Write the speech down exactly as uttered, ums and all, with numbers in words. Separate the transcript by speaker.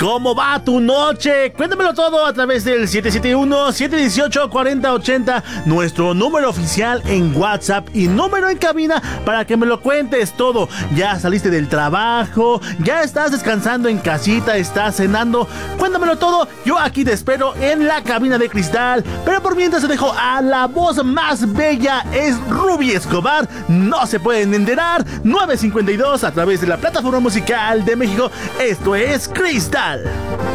Speaker 1: ¿Cómo va tu noche? Cuéntamelo todo a través del siete siete uno, siete uno ocho, cuatro cero ocho cero, nuestro número oficial en WhatsApp y número en cabina para que me lo cuentes todo. ¿Ya saliste del trabajo? ¿Ya estás descansando en casita? ¿Estás cenando? Cuéntamelo todo. Yo aquí te espero en la cabina de cristal. Pero por mientras te dejo a la voz más bella, es Ruby Escobar. No se pueden enterar. nueve cincuenta y dos a través de la plataforma musical de México. Esto es Cristal.